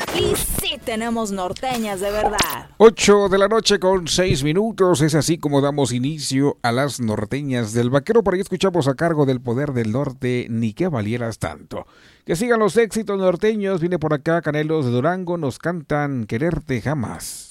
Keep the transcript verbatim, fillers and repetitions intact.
Y sí tenemos norteñas de verdad. Ocho de la noche con seis minutos. Es así como damos inicio a las norteñas del vaquero. Por ahí escuchamos a cargo del Poder del Norte, Ni que valieras tanto. Que sigan los éxitos norteños. Viene por acá Canelos de Durango. Nos cantan Quererte Jamás.